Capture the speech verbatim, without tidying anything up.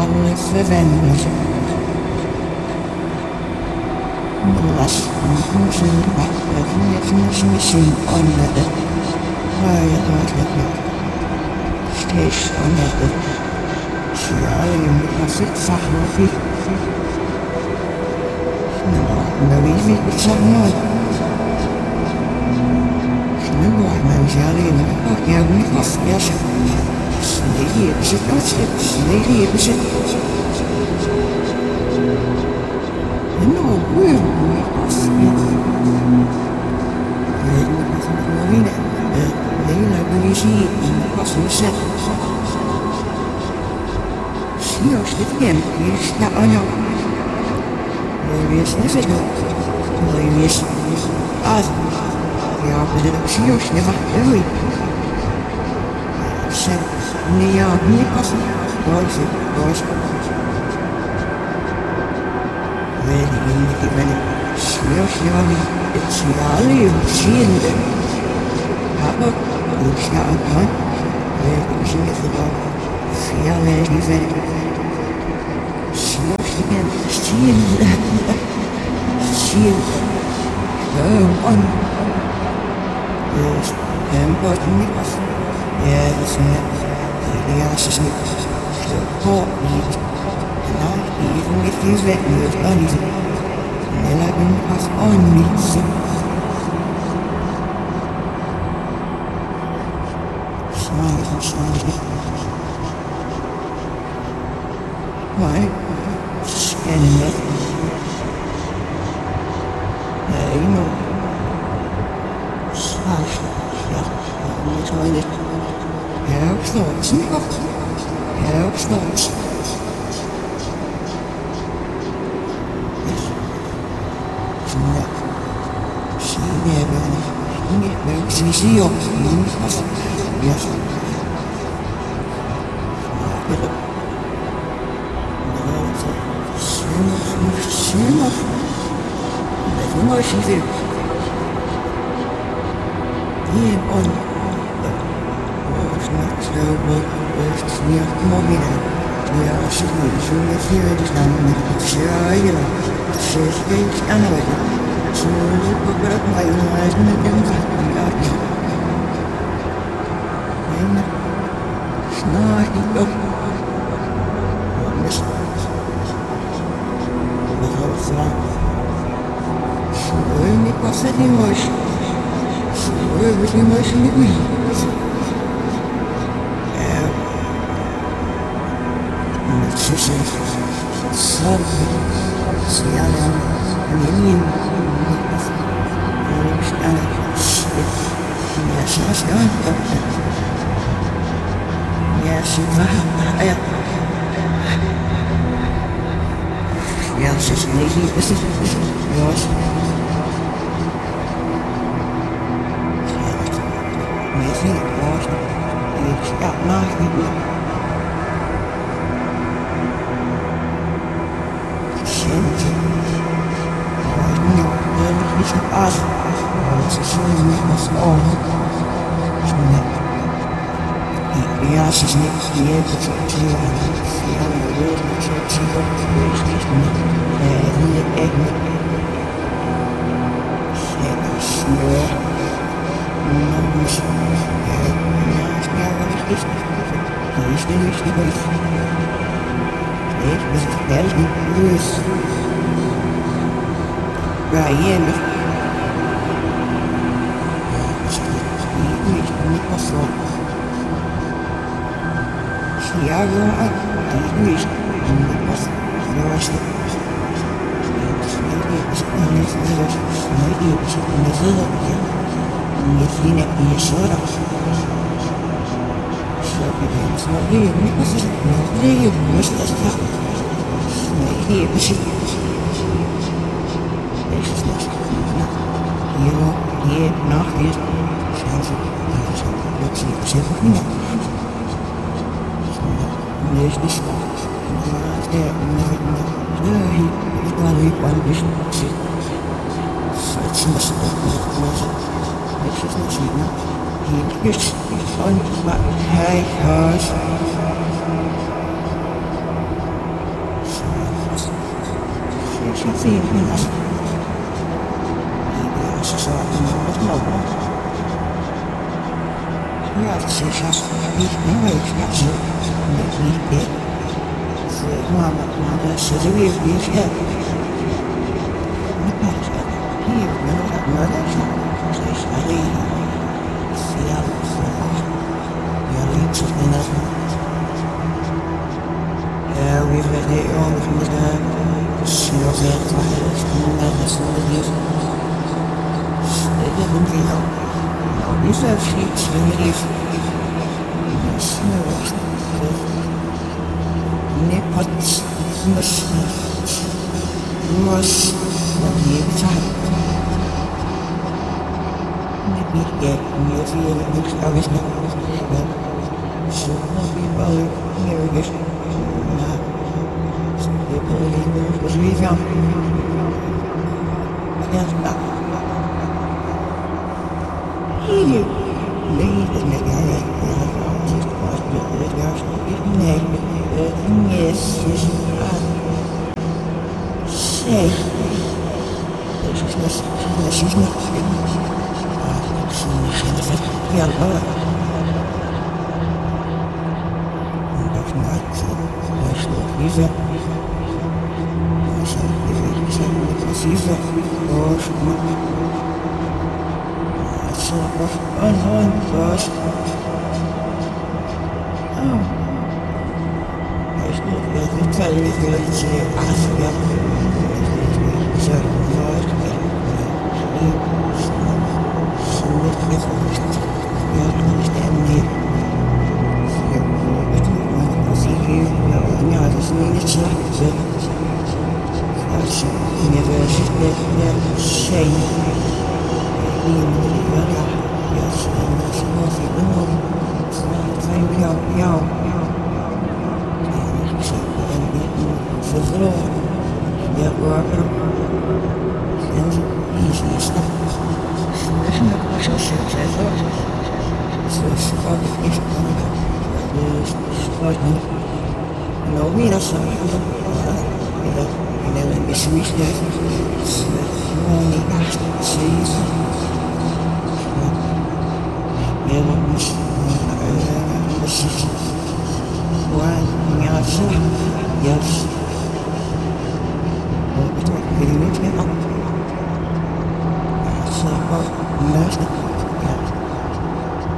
alle verwendet. Belas musim waktu musim onade. Hai hai steeds onade. Siali masih sahwi. Nou, wie weet het zo nooit. Nu wordt mijn ziel ook ja niet afgejaagd. Snee is het nooit schip, snee is het. En nou, weer niet afgejaagd. En dan is het marine. De hele politie in de pas gezet. Zie je als dit kind is, ja, aan jou. Wees is het nog. Wees ah, ja, maar dat zie je ook niet wat doe je. Zeg, nee, ja, niet passen. Waar is het? Waar is het? Weet ik niet, ik ben snel, snel niet. Het is ja alleen ziende. Ja, ook, ik sta aan het hand. Weet ik zie het gedaan. Via les niet verder. En zien, zien, gewoon, dus hem wordt niet af. Ja, dat is net, ja, dat is niet, zo goed niet. Nou, even niet eens weg, nu is dat niet. Nee, laat me pas ook niet zien. Snijden, snijden. Maar, scannen het. Nee, no. Slaaf. Ja, niet zo in het. Help stoot, niet op. Help stoot. Yes. Ja. Zie je hebben. Niet leuk, zie zie je op. Niet af. Yes. Ja, dit. Summer. Met een mooi weer. Hier on. Oh, snart zo wat is niet mooi. Ja, als je niet zo met hier dus dan met het schrijven. Ze is geen aanwezig. Zo lopen we dat maar in huis met een gat. En snart niet op. Ой, не посади мощь. Ой, возьми мощь не выйдет. Э, слушай, сам, сиялом, милим, штаны, я шашкан, я шива, я я сейчас не вижу, вот. Если можно, я нахуй. Сенти. Можно, я не вижу ад. Вот сейчас не посмотрю. Я сейчас не еду, я не еду, я не еду. Ich bin nicht über dich. Ich bin ehrlich nicht böse. Brian. Ich bin nicht was so. Ich jage an. Ich bin nicht was so. Ich bin nicht so. Ich bin nicht so. Ich bin nicht so. Смотри, не посмотри, не слышно. Смотри, пиши. Ich ist nicht. Его, je, nach, ist. Scheiße. Jetzt sieht es einfach nicht. Nicht, nicht. Der, nein, nein. Ich war lieb, weil ich nicht. Falls muss ich doch nicht los. Ich ist nicht, ne? Hier ist und hey, Haus. شخصية من الأصل أساسا مطلوبة لا تسيسا يجب يحزن بالبيت ما ما سيدوي بيشهد نقاش هي من الأمراض سيس عليه الثياب الصلاح يلي تسمنا ويبدأ مثل السياسات وحياتنا نسوليس يجب فيها ويسا شيء سيريس سيريس نقط مش مش نبيتها نبيت يفيد مش عاوزنا شو نبي بالي نرجع was wie van ja nou hier nee dat met ja ja ja het is pas het juist nee het is is aan zeg dus is net is is niet ah ik zie niet vet ja hoor dat is niet dat is niet niet Caesar or so unknown first. Oh, there's no way to tell you if you're to ask them. So, Lord, so let me understand me. See you, no, no, there's no need to Universitet Shane in Uganda. Yes, and it's not even known. It's not time we are now. And it's for the Lord. Yeah, we're and easy stuff. There's no question, says Lord. So it's all the issue. It's starting. No, we are sorry. And then it's reached that only after season. Yeah,